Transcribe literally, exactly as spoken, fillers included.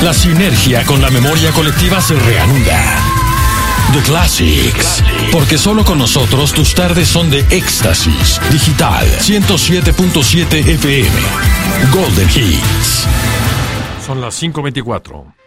La sinergia con la memoria colectiva se reanuda. The Classics, porque solo con nosotros tus tardes son de éxtasis. Digital ciento siete punto siete F M. Golden Hits. Son las cinco veinticuatro.